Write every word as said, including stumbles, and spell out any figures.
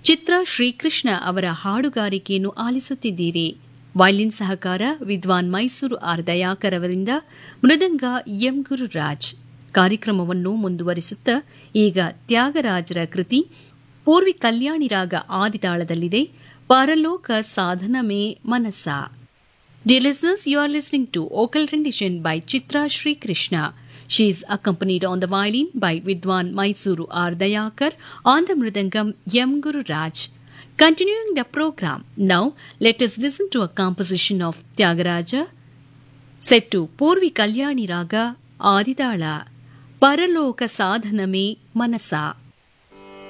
ಚಿತ್ರ ಶ್ರೀಕೃಷ್ಣ ಅವರ ಹಾಡುಗಾರಿಕೆಯನ್ನು ಆಲಿಸುತ್ತಿದ್ದೀರಿ. ವೈಲಿನ್ ಸಹಕಾರ ವಿದ್ವಾನ್ ಮೈಸೂರು ಆರ್ ದಯಾಕರ್ ಅವರಿಂದ, ಮೃದಂಗ ಎಂ ಗುರುರಾಜ್. ಕಾರ್ಯಕ್ರಮವನ್ನು ಮುಂದುವರಿಸುತ್ತಾ ಈಗ ತ್ಯಾಗರಾಜರ ಕೃತಿ ಪೂರ್ವಿ ಕಲ್ಯಾಣಿ ರಾಗ ಆದಿತಾಳದಲ್ಲಿದೆ, ಪರಲೋಕ ಸಾಧನ ಮೇ ಮನಸ. Dear listeners, you are listening to vocal rendition by Chitra Sri Krishna. She is accompanied on the violin by Vidwan Mysuru R. Dayakar, on the mridangam M. Guru Raj. Continuing the program, now let us listen to a composition of Tyagaraja set to Purvi Kalyani Raga Aditala, Paraloka Sadhaname Manasa.